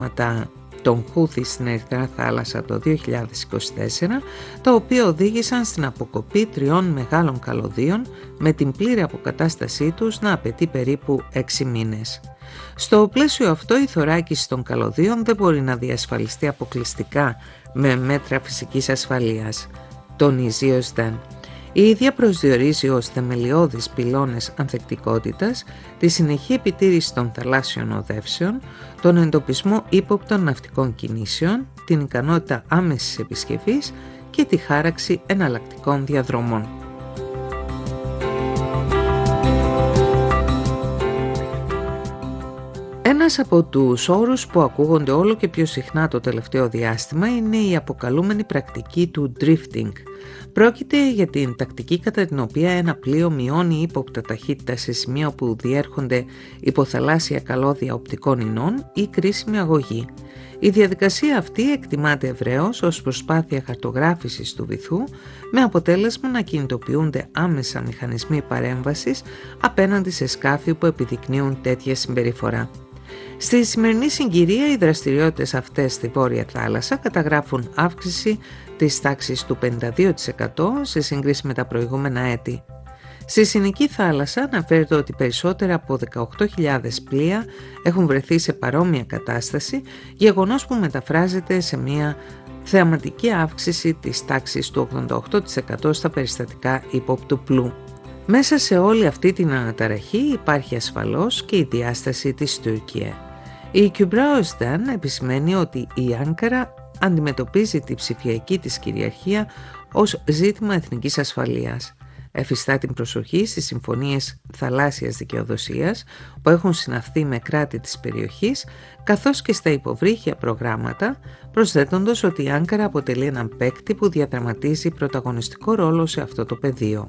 των Χούθη στην Ερυθρά Θάλασσα το 2024, τα οποία οδήγησαν στην αποκοπή 3 μεγάλων καλωδίων, με την πλήρη αποκατάστασή τους να απαιτεί περίπου 6 μήνες. Στο πλαίσιο αυτό, η θωράκιση των καλωδίων δεν μπορεί να διασφαλιστεί αποκλειστικά με μέτρα φυσικής ασφαλείας, τονίζει ο ΣΔΕΝ. Η ίδια προσδιορίζει ως θεμελιώδεις πυλώνες ανθεκτικότητας τη συνεχή επιτήρηση των θαλάσσιων οδεύσεων, τον εντοπισμό ύποπτων ναυτικών κινήσεων, την ικανότητα άμεσης επισκευής και τη χάραξη εναλλακτικών διαδρομών. Ένας από τους όρους που ακούγονται όλο και πιο συχνά το τελευταίο διάστημα είναι η αποκαλούμενη πρακτική του drifting. Πρόκειται για την τακτική κατά την οποία ένα πλοίο μειώνει ύποπτα ταχύτητα σε σημεία όπου διέρχονται υποθαλάσσια καλώδια οπτικών ινών ή κρίσιμη αγωγή. Η διαδικασία αυτή εκτιμάται ευρέως ως προσπάθεια χαρτογράφησης του βυθού, με αποτέλεσμα να κινητοποιούνται άμεσα μηχανισμοί παρέμβασης απέναντι σε σκάφη που επιδεικνύουν τέτοια συμπεριφορά. Στη σημερινή συγκυρία, οι δραστηριότητες αυτές στη Βόρεια Θάλασσα καταγράφουν αύξηση της τάξης του 52% σε σύγκριση με τα προηγούμενα έτη. Στη Συνική Θάλασσα αναφέρεται ότι περισσότερα από 18.000 πλοία έχουν βρεθεί σε παρόμοια κατάσταση, γεγονός που μεταφράζεται σε μια θεαματική αύξηση της τάξης του 88% στα περιστατικά ύποπτου πλοίου. Μέσα σε όλη αυτή την αναταραχή υπάρχει ασφαλώς και η διάσταση της Τουρκία. Η Kübra Özden επισημαίνει ότι η Άνκαρα αντιμετωπίζει τη ψηφιακή της κυριαρχία ως ζήτημα εθνικής ασφαλείας. Εφιστά την προσοχή στις συμφωνίες θαλάσσιας δικαιοδοσίας που έχουν συναυθεί με κράτη της περιοχής, καθώς και στα υποβρύχια προγράμματα, προσθέτοντας ότι η Άνκαρα αποτελεί έναν παίκτη που διαδραματίζει πρωταγωνιστικό ρόλο σε αυτό το πεδίο.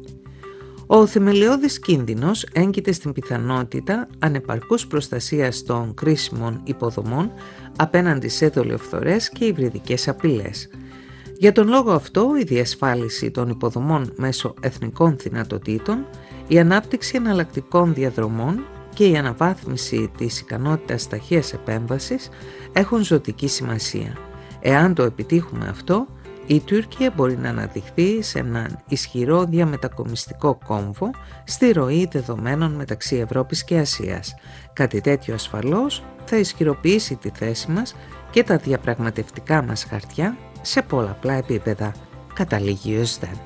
Ο θεμελιώδης κίνδυνος έγκυται στην πιθανότητα ανεπαρκούς προστασίας των κρίσιμων υποδομών απέναντι σε δολιοφθορές και υβριδικές απειλές. Για τον λόγο αυτό, η διασφάλιση των υποδομών μέσω εθνικών δυνατοτήτων, η ανάπτυξη εναλλακτικών διαδρομών και η αναβάθμιση της ικανότητας ταχείας επέμβασης έχουν ζωτική σημασία. Εάν το επιτύχουμε αυτό, η Τουρκία μπορεί να αναδειχθεί σε έναν ισχυρό διαμετακομιστικό κόμβο στη ροή δεδομένων μεταξύ Ευρώπης και Ασίας. Κάτι τέτοιο ασφαλώς θα ισχυροποιήσει τη θέση μας και τα διαπραγματευτικά μας χαρτιά σε πολλαπλά επίπεδα, καταλήγει ο ΣΔΕΝ.